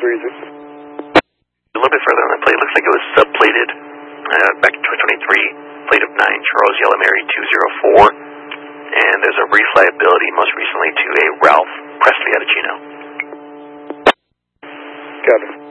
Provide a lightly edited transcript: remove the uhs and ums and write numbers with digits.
A little bit further on the plate, looks like it was subplated back in 2023, plate of 9, Charles Yellow Mary 204, and there's a brief liability most recently to a Ralph Presley out of Chino. Got it.